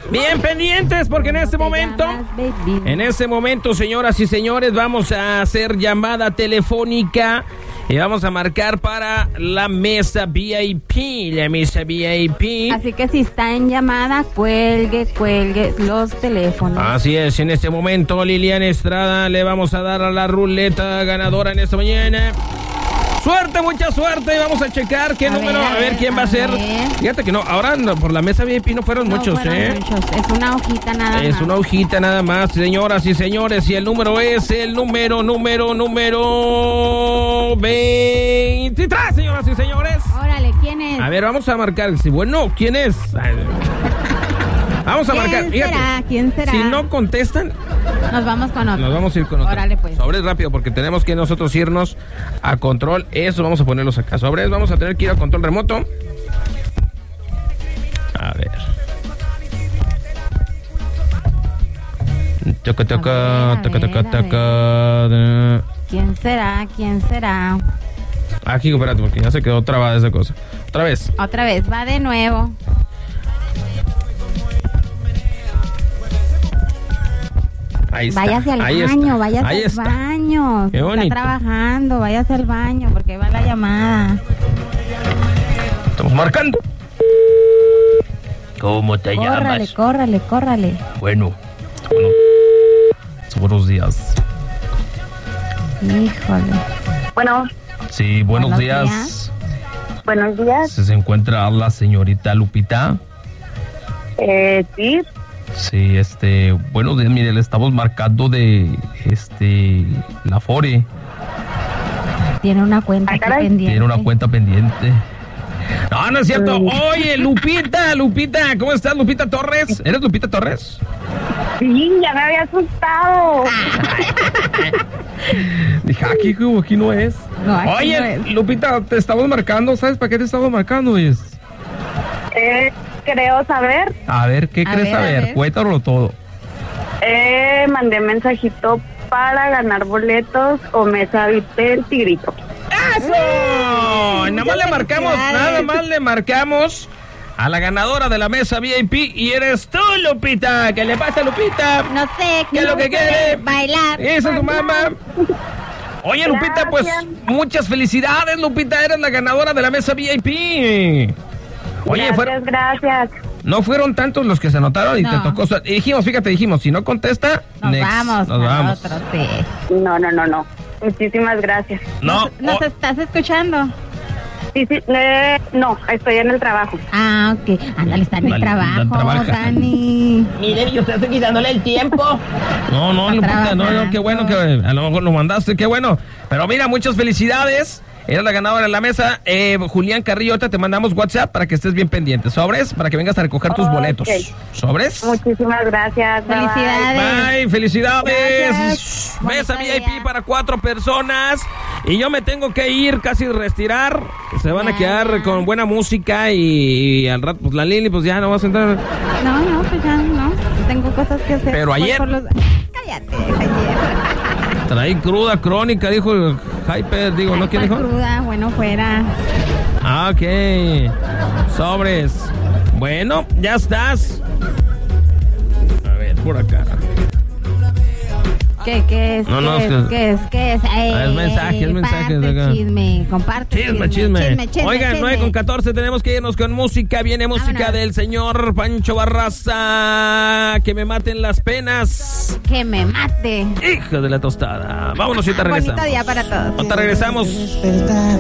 Bien pendientes porque en este momento, señoras y señores, vamos a hacer llamada telefónica y vamos a marcar para la mesa VIP, Así que si está en llamada, cuelgue los teléfonos. Así es, en este momento Liliana Estrada le vamos a dar a la ruleta ganadora en esta mañana. Suerte, mucha suerte, y vamos a checar qué número, a ver quién va a ser. Fíjate que no, ahora no, por la mesa VIP no fueron muchos, muchos. Es una hojita nada más. Es una hojita nada más, señoras y señores, y el número es el número 23, señoras y señores. Órale, ¿quién es? A ver, vamos a marcar, bueno, ¿quién es? Vamos a marcar, fíjate. ¿Quién será? Si no contestan, nos vamos con otro. Nos vamos a ir con otro. Órale, pues. Sobres rápido, porque tenemos que nosotros irnos a control. Eso vamos a ponerlos acá. Sobres, vamos a tener que ir a control remoto. A ver. Toca. ¿Quién será? Aquí, espérate, porque ya se quedó trabada esa cosa. Otra vez, va de nuevo. Ahí está. Váyase al baño. Qué bonito. Está trabajando, váyase al baño porque va la llamada. Estamos marcando. ¿Cómo te llamas? Córrale. Bueno. Buenos días. Híjole. Bueno. Sí, buenos días. Buenos días. ¿Se encuentra la señorita Lupita? Sí. Sí, buenos días, mire, le estamos marcando de, la Afore. Tiene una cuenta pendiente. No es cierto. Oye, Lupita, ¿cómo estás, Lupita Torres? ¿Eres Lupita Torres? Sí, ya me había asustado. Dije, aquí no es. Oye, no es. Lupita, te estamos marcando, ¿sabes para qué te estamos marcando? Creo saber. A ver, ¿qué crees saber? Cuéntalo todo. Mandé mensajito para ganar boletos o mesa VIP del Tigrito. ¡Eso! Nada más le marcamos a la ganadora de la mesa VIP y eres tú, Lupita. ¿Qué le pasa, Lupita? No sé. ¿Qué es lo que quiere? Bailar. Esa es su mamá. Oye, gracias. Lupita, pues muchas felicidades, Lupita. Eres la ganadora de la mesa VIP. Oye, gracias. No fueron tantos los que se anotaron y te tocó. Dijimos, si no contesta, nos vamos. Nosotros, sí. No. Muchísimas gracias. ¿Nos estás escuchando? Sí. No, estoy en el trabajo. Ah, ok. Ándale, está en el trabajo, Dani. Mire, yo estoy quitándole el tiempo. No, Lupita, no, qué bueno que a lo mejor lo mandaste, qué bueno. Pero mira, muchas felicidades. Eres la ganadora de la mesa. Julián Carrillo, ahorita te mandamos WhatsApp para que estés bien pendiente. Sobres, para que vengas a recoger tus boletos. ¿Sobres? Muchísimas gracias. Felicidades. Bye, felicidades. Gracias. Mesa VIP para 4 personas. Y yo me tengo que ir, casi retirar. Se van a quedar con buena música y al rato, pues la Lili, pues ya no vas a entrar. No, pues ya no. Tengo cosas que hacer. Pero ayer. Cállate, ayer. Traí cruda crónica, dijo Hyper, ¿no? ¿Quién dijo? Cruda, bueno, fuera. Ah, ok. Sobres. Bueno, ya estás. A ver, por acá. ¿Qué es? ¿Qué es? Es mensaje. Comparte chisme. Oigan, 9:14, tenemos que irnos con música. Viene música del señor Pancho Barraza. Que me maten las penas. Que me mate. Hijo de la tostada. Vámonos y te regresamos. Bonito día para todos. Ahorita regresamos.